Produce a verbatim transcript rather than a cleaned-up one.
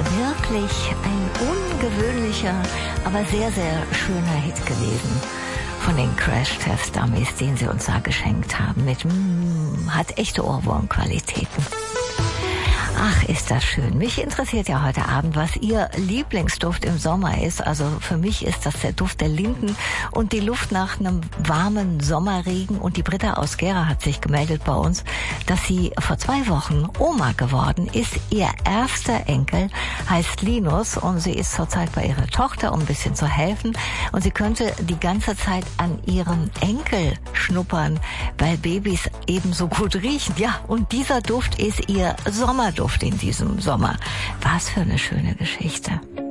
Wirklich ein ungewöhnlicher, aber sehr, sehr schöner Hit gewesen von den Crash Test Dummies, den sie uns da geschenkt haben. Mit mm, hat echte Ohrwurmqualitäten. Ach, ist das schön. Mich interessiert ja heute Abend, was Ihr Lieblingsduft im Sommer ist. Also für mich ist das der Duft der Linden und die Luft nach einem warmen Sommerregen. Und die Britta aus Gera hat sich gemeldet bei uns, dass sie vor zwei Wochen Oma geworden ist. Ihr erster Enkel heißt Linus und sie ist zurzeit bei ihrer Tochter, um ein bisschen zu helfen. Und sie könnte die ganze Zeit an ihrem Enkel schnuppern, weil Babys ebenso gut riechen. Ja, und dieser Duft ist ihr Sommerduft in diesem Sommer. Was für eine schöne Geschichte.